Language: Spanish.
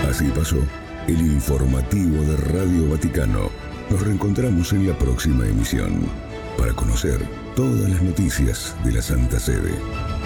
Así pasó el informativo de Radio Vaticano. Nos reencontramos en la próxima emisión para conocer todas las noticias de la Santa Sede.